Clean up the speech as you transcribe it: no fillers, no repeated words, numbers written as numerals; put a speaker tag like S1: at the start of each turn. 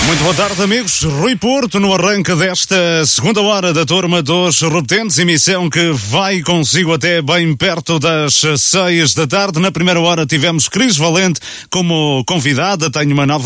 S1: Muito boa tarde, amigos. Rui Porto no arranque desta segunda hora da Turma dos Repetentes, emissão que vai consigo até bem perto das 6 da tarde. Na primeira hora tivemos Cris Valente como convidada. Tenho uma nova